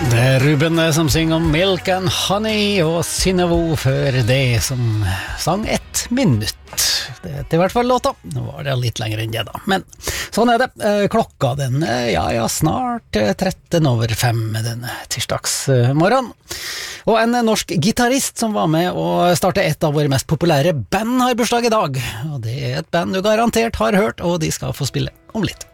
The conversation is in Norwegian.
Det er Ruben som synger om Milk and Honey, og Synnøve før det som sang 1 minutt. Det er i hvert fall låta. Nå var det litt lenger enn det da, men sånn er det. Klokka den, snart 5:13 denne tirsdagsmorgen. Og en norsk gitarist som var med og startet et av våre mest populære band har bursdag i dag. Og det er et band du garantert har hørt, og de skal få spille om litt.